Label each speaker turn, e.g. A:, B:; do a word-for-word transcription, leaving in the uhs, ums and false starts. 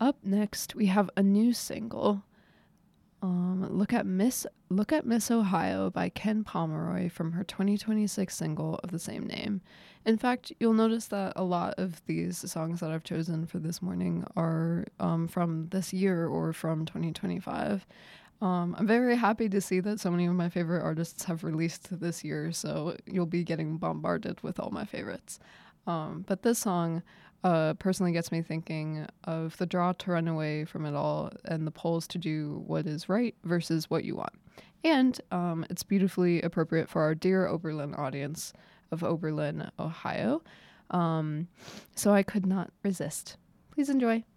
A: Up next, we have a new single. Um, look at Miss Look at Miss Ohio by Ken Pomeroy from her twenty twenty-six single of the same name. In fact, you'll notice that a lot of these songs that I've chosen for this morning are um, from this year or from twenty twenty-five. Um, I'm very happy to see that so many of my favorite artists have released this year, so you'll be getting bombarded with all my favorites. Um, but this song uh, personally gets me thinking of the draw to run away from it all and the pulls to do what is right versus what you want. And um, it's beautifully appropriate for our dear Oberlin audience of Oberlin, Ohio. Um, so I could not resist. Please enjoy.